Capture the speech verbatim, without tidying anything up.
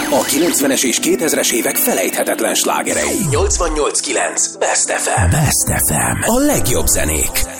A kilencvenes és kétezres évek felejthetetlen slágerei. nyolcvannyolc kilenc Best ef em. Best ef em. A legjobb zenék.